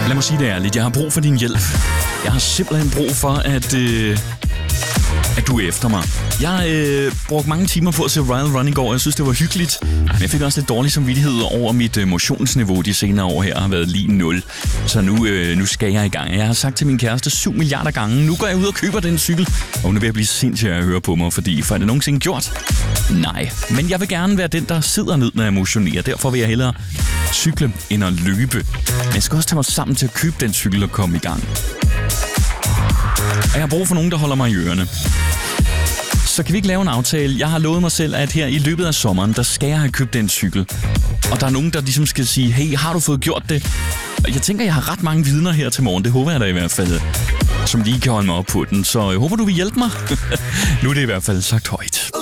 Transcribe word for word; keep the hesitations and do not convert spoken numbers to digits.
Lad mig sige det ærligt. Jeg har brug for din hjælp. Jeg har simpelthen brug for, at, øh, at du er efter mig. Jeg øh, brugte mange timer på at se Royal Run i går. Jeg synes, det var hyggeligt. Men jeg fik også lidt dårlig samvittighed over mit øh, motionsniveau de senere år her har været lige nul. Så nu, øh, nu skal jeg i gang. Jeg har sagt til min kæreste syv milliarder gange, nu går jeg ud og køber den cykel. Og hun er ved at blive sindssyg at høre på mig, fordi for er det nogensinde gjort? Nej. Men jeg vil gerne være den, der sidder ned, når jeg motionerer. Derfor vil jeg hellere cykle end at løbe. Men jeg skal også tage mig sammen til at købe den cykel og komme i gang. Og jeg har brug for nogen, der holder mig i ørerne. Så kan vi ikke lave en aftale? Jeg har lovet mig selv, at her i løbet af sommeren, der skal jeg have købt den cykel. Og der er nogen, der ligesom skal sige, hey, har du fået gjort det? Og jeg tænker, jeg har ret mange vidner her til morgen. Det håber jeg da i hvert fald, som lige kan holde mig op på den. Så jeg håber, du vil hjælpe mig. Nu er det i hvert fald sagt højt.